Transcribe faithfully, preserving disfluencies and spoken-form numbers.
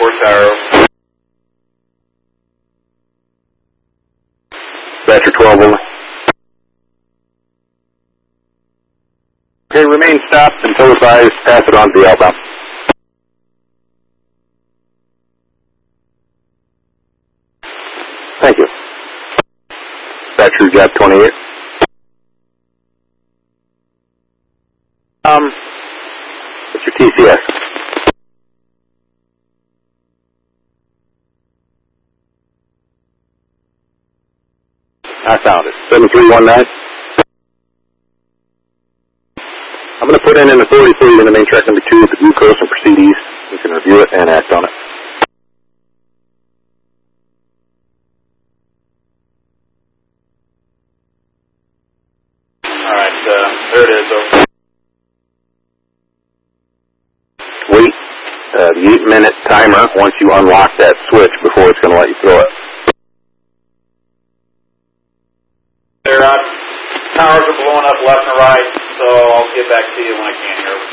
Airport Tower. Dispatcher twelve, over. Okay, remain stopped until advised. Pass it on to the outbound. Thank you. Dispatcher Jet twenty-eight. Um, what's your T C S? I found it. seven three one nine. I'm going to put in an authority for you in the main track number two with the glucose and proceed east. You can review it and act on it. All right, uh, there it is. Over. Wait uh, the eight minute timer once you unlock that switch before it's going to let you throw it. There, uh, towers are blowing up left and right, so I'll get back to you when I can here.